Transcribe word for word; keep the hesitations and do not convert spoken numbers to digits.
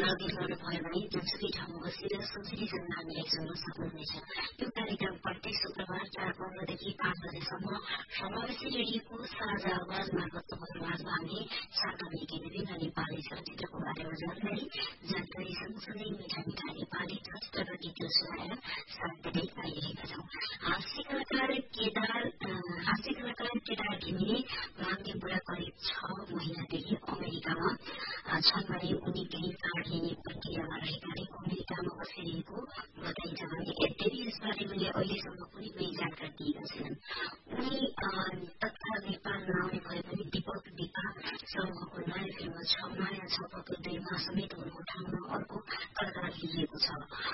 Login गर्नुभयो भने जुनसुकै ठाउँमा बसेर सजिलैसँग हामीलाई सुन्न सक्नुहुनेछ। यो कार्यक्रम प्रत्येक शुक्रबार चार पन्ध्रदेखि पाँच बजेसम्म समावेशी रेडियोको साझा आवाज मार्फत तपाईँको माझमा हामी साप्ताहिक विभिन्न नेपाली चलचित्रको बारेमा जानकारी जानकारी सँगसँगै मिठा मिठा नेपाली चलचित्रका गीतहरू सुनाएर साथ दिँदै आइरहेका छौं। हास्य कलाकार केदार हास्य कलाकार केदार घिमिरे माग्ने बुढा करिब छ महिनादेखि अमेरिकामा छन् भने उनी ग्रीन कार्ड लिने प्रक्रियामा रहेकाले अमेरिकामा बसिरहेको बताइन्छ भने यद्यपि यसबारे उनले अहिलेसम्म कुनै पनि जानकारी दिएका छैनन्। उनी तत्काल नेपाल नआउने भए पनि दीपक दीपा समूहको नयाँ फिल्ममा छ माया छ पत्र दुईमा समेत उनको ठाउँमा अर्को कलाकार लिएको छ।